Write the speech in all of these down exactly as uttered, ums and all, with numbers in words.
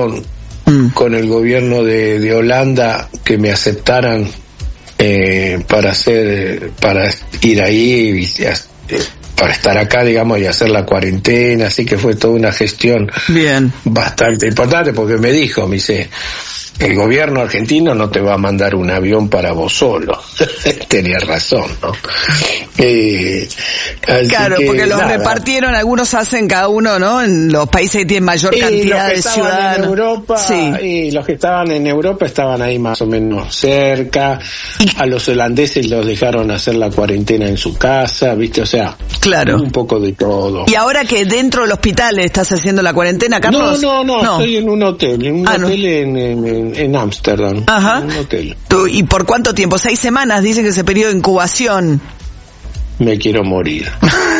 con, mm. con el gobierno de, de Holanda que me aceptaran eh, para hacer, para ir ahí y, eh, para estar acá, digamos, y hacer la cuarentena, así que fue toda una gestión bien bastante importante, porque me dijo, me dice, el gobierno argentino no te va a mandar un avión para vos solo. Tenía razón, ¿no? Eh, claro, que, porque los nada. repartieron, algunos hacen cada uno, ¿no? En los países que tienen mayor y cantidad los que de estaban ciudadanos. En Europa, sí. Y los que estaban en Europa estaban ahí más o menos cerca. A los holandeses los dejaron hacer la cuarentena en su casa, ¿viste? O sea, claro, un poco de todo. ¿Y ahora que dentro del hospital estás haciendo la cuarentena, Carlos? No, no, no, no. Estoy en un hotel, en un ah, hotel no. en, en, en Ámsterdam. Ajá. En un hotel. ¿Y por cuánto tiempo? Seis semanas, dicen que ese periodo de incubación. Me quiero morir.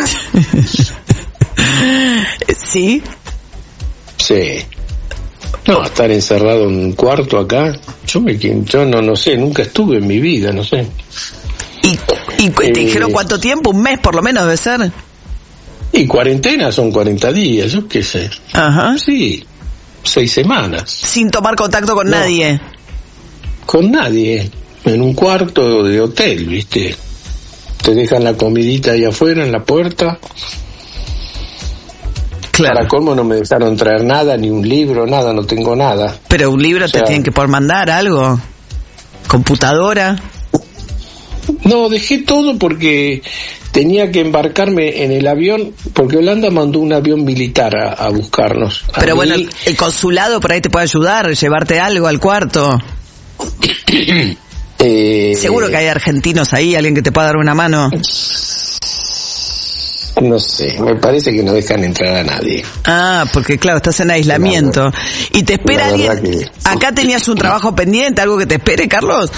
¿Sí? Sí. No, estar encerrado en un cuarto acá, yo me yo no no sé, nunca estuve en mi vida, no sé. ¿Y, y te eh, dijeron cuánto tiempo? ¿Un mes por lo menos debe ser? Y cuarentena son cuarenta días, yo qué sé. Ajá. Sí, seis semanas. Sin tomar contacto con no, nadie. Con nadie, en un cuarto de hotel, ¿viste? Te dejan la comidita ahí afuera en la puerta. Claro. Para colmo no me dejaron traer nada, ni un libro, nada, no tengo nada. Pero un libro, o sea, te tienen que por mandar algo. Computadora. No, dejé todo porque tenía que embarcarme en el avión, porque Holanda mandó un avión militar a, a buscarnos. Pero a bueno, mí... el consulado por ahí te puede ayudar, llevarte algo al cuarto. eh... Seguro que hay argentinos ahí, alguien que te pueda dar una mano. No sé, me parece que no dejan entrar a nadie. Ah, porque claro, estás en aislamiento. Y te espera alguien... Que... ¿Acá tenías un trabajo pendiente, algo que te espere, Carlos?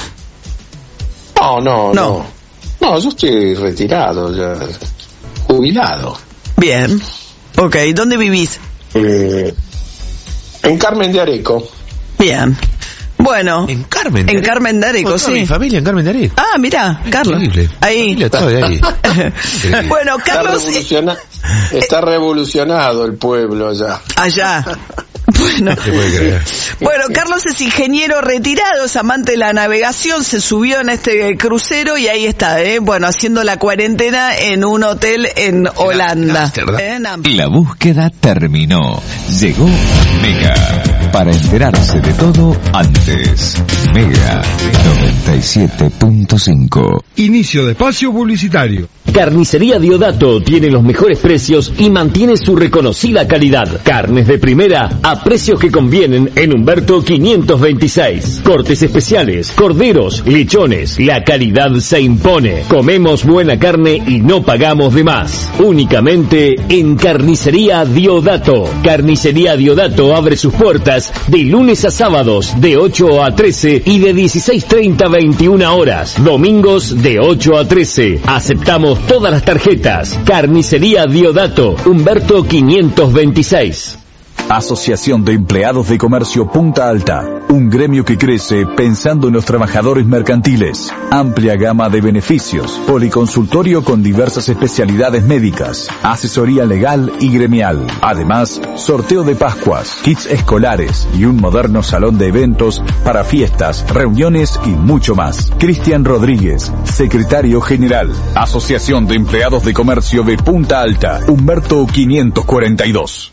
No, no, no. No, no yo estoy retirado, ya jubilado. Bien. Ok, ¿dónde vivís? Eh, en Carmen de Areco. Bien. Bueno, en Carmen de en Carmen de Areco, sí. Mi familia en Carmen de Areco. Ah, mira, Carlos. Increíble. Ahí. Todo de ahí. Bueno, Carlos. Está, revoluciona... Está revolucionado el pueblo allá. Allá. Bueno, bueno, Carlos es ingeniero retirado, es amante de la navegación, se subió en este crucero y ahí está, ¿eh? Bueno, haciendo la cuarentena en un hotel en Holanda. En la búsqueda terminó. Llegó Mega. Para enterarse de todo antes. Mega noventa y siete punto cinco. Inicio de espacio publicitario. Carnicería Diodato tiene los mejores precios y mantiene su reconocida calidad. Carnes de primera a precios que convienen en Humberto quinientos veintiséis. Cortes especiales, corderos, lechones. La calidad se impone. Comemos buena carne y no pagamos de más. Únicamente en Carnicería Diodato. Carnicería Diodato abre sus puertas de lunes a sábados de ocho a trece y de dieciséis treinta a veintiuna horas. Domingos de ocho a trece. Aceptamos todas las tarjetas. Carnicería Diodato, Humberto quinientos veintiséis. Asociación de Empleados de Comercio Punta Alta, un gremio que crece pensando en los trabajadores mercantiles. Amplia gama de beneficios, policonsultorio con diversas especialidades médicas, asesoría legal y gremial. Además, sorteo de Pascuas, kits escolares y un moderno salón de eventos para fiestas, reuniones y mucho más. Cristian Rodríguez, secretario general. Asociación de Empleados de Comercio de Punta Alta, Humberto quinientos cuarenta y dos.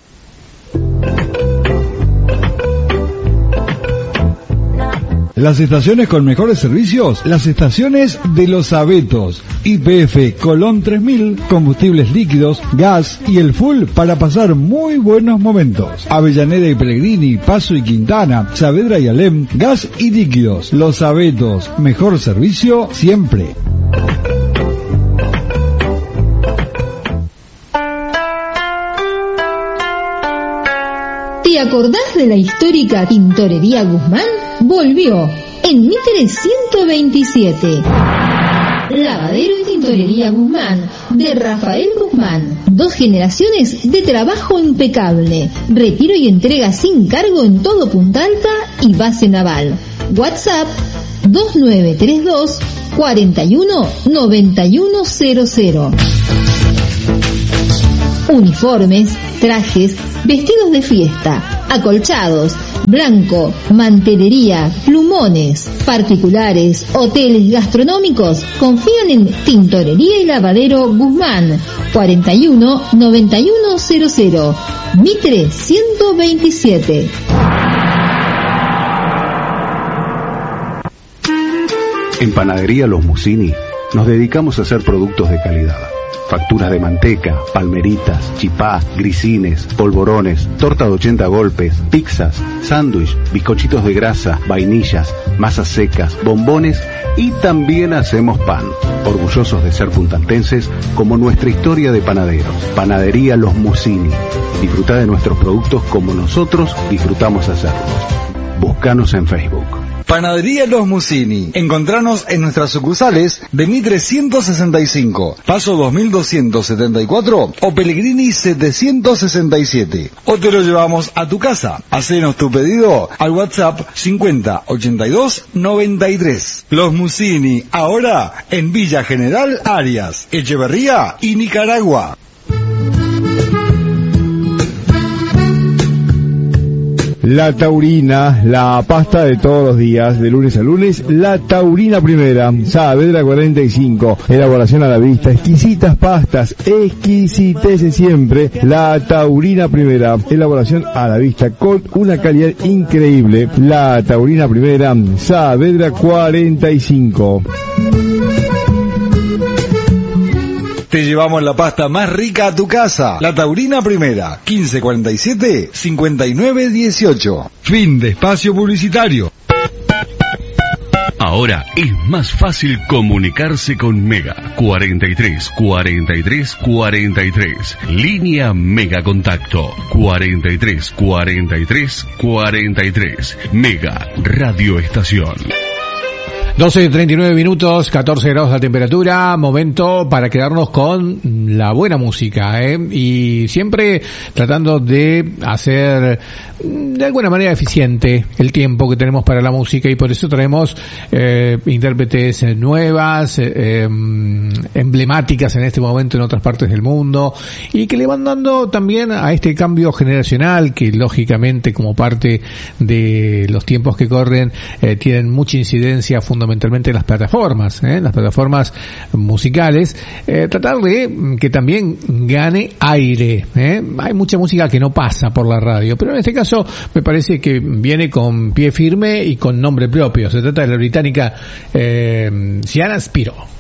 Las estaciones con mejores servicios, las estaciones de Los Abetos. Y P F Colón tres mil, combustibles líquidos, gas y el full para pasar muy buenos momentos. Avellaneda y Pellegrini, Paso y Quintana, Saavedra y Alem, gas y líquidos. Los Abetos, mejor servicio siempre. ¿Te acordás de la histórica Tintorería Guzmán? Volvió en Mitre ciento veintisiete. Lavadero y Tintorería Guzmán, de Rafael Guzmán. Dos generaciones de trabajo impecable. Retiro y entrega sin cargo en todo Punta Alta y base naval. WhatsApp dos nueve tres dos, cuatro uno, nueve uno cero cero. Uniformes, trajes, vestidos de fiesta, acolchados, blanco, mantelería, plumones, particulares, hoteles gastronómicos, confían en Tintorería y Lavadero Guzmán, cuarenta y uno noventa y uno cero cero, Mitre ciento veintisiete. En Panadería Los Musini nos dedicamos a hacer productos de calidad. Facturas de manteca, palmeritas, chipá, grisines, polvorones, torta de ochenta golpes, pizzas, sándwich, bizcochitos de grasa, vainillas, masas secas, bombones y también hacemos pan. Orgullosos de ser puntaltenses como nuestra historia de panaderos. Panadería Los Musini. Disfruta de nuestros productos como nosotros disfrutamos hacerlos. Búscanos en Facebook. Panadería Los Musini. Encontranos en nuestras sucursales de Mitre ciento sesenta y cinco, Paso dos mil doscientos setenta y cuatro o Pellegrini setecientos sesenta y siete. O te lo llevamos a tu casa. Hacenos tu pedido al WhatsApp cincuenta ochenta y dos noventa y tres. Los Musini, ahora en Villa General Arias, Echeverría y Nicaragua. La Taurina, la pasta de todos los días, de lunes a lunes, La Taurina Primera, Saavedra cuarenta y cinco, elaboración a la vista, exquisitas pastas, exquisitece siempre, La Taurina Primera, elaboración a la vista con una calidad increíble, La Taurina Primera, Saavedra cuarenta y cinco. Te llevamos la pasta más rica a tu casa. La Taurina Primera, quince cuarenta y siete, cincuenta y nueve dieciocho. Fin de espacio publicitario. Ahora es más fácil comunicarse con Mega. cuarenta y tres cuarenta y tres cuarenta y tres. Línea Mega Contacto. cuarenta y tres cuarenta y tres cuarenta y tres. Mega Radio Estación. doce treinta y nueve minutos, catorce grados la temperatura, momento para quedarnos con la buena música, ¿eh? Y siempre tratando de hacer de alguna manera eficiente el tiempo que tenemos para la música, y por eso traemos eh, intérpretes nuevas, eh, emblemáticas en este momento en otras partes del mundo, y que le van dando también a este cambio generacional que lógicamente como parte de los tiempos que corren eh, tienen mucha incidencia fundamental fundamentalmente las plataformas, ¿eh? las plataformas musicales, eh, tratar de que también gane aire, ¿eh? Hay mucha música que no pasa por la radio, pero en este caso me parece que viene con pie firme y con nombre propio. Se trata de la británica eh, Sienna Spiro.